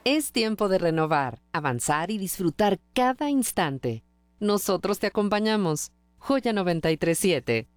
Es tiempo de renovar, avanzar y disfrutar cada instante. Nosotros te acompañamos. Joya 937.